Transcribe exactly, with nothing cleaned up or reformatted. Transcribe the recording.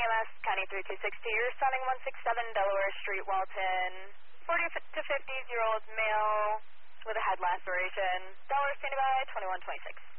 M S, County three two six two, you're sounding one six seven Delaware Street, Walton. forty to fifty year old male with a head laceration. Delaware, standing by, twenty-one twenty-six.